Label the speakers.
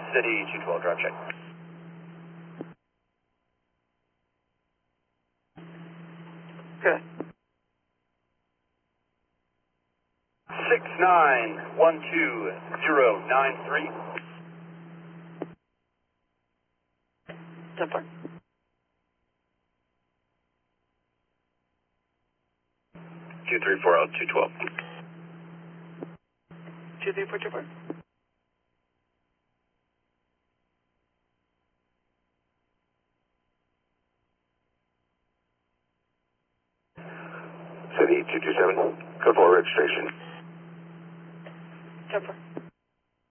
Speaker 1: City 212, drive check.
Speaker 2: Okay.
Speaker 1: 6912093.
Speaker 2: 10-4.
Speaker 1: 2340 212.
Speaker 2: 23424.
Speaker 1: City 227, code 4 registration.
Speaker 2: 10-4.